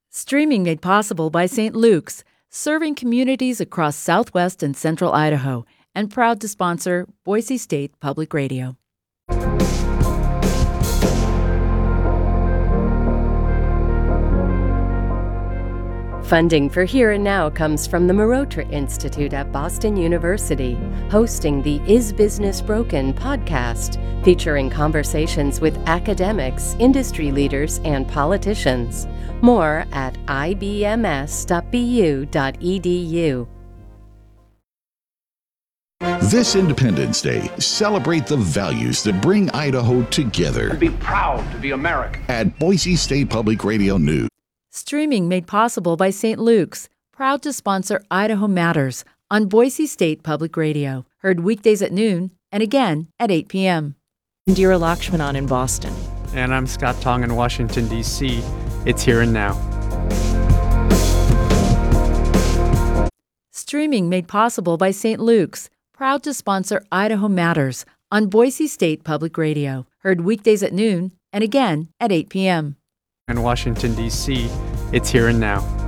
Streaming made possible by St. Luke's, serving communities across southwest and central Idaho, and proud to sponsor Boise State Public Radio. Funding for Here and Now comes from the Marotra Institute at Boston University, hosting the Is Business Broken podcast, featuring conversations with academics, industry leaders, and politicians. More at ibms.bu.edu. This Independence Day, celebrate the values that bring Idaho together. And be proud to be American. At Boise State Public Radio News. Streaming made possible by St. Luke's, proud to sponsor Idaho Matters on Boise State Public Radio. Heard weekdays at noon and again at 8 p.m. Indira Lakshmanan in Boston. And I'm Scott Tong in Washington, D.C. It's Here and Now. Streaming made possible by St. Luke's, proud to sponsor Idaho Matters on Boise State Public Radio. Heard weekdays at noon and again at 8 p.m. In Washington, D.C., it's Here and Now.